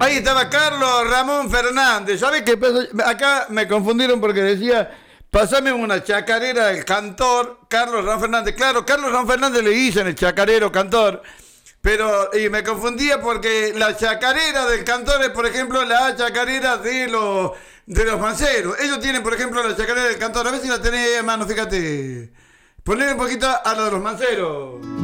Ahí estaba Carlos Ramón Fernández. ¿Sabes qué pasó? Acá me confundieron porque decía, pasame una chacarera del cantor Carlos Ramón Fernández. Claro, Carlos Ramón Fernández le dicen el chacarero cantor. Pero, y me confundía porque la chacarera del cantor es, por ejemplo, la chacarera de los manceros. Ellos tienen, por ejemplo, la chacarera del cantor. A ver si la tenés, hermano, fíjate. Ponle un poquito a lo de los manceros.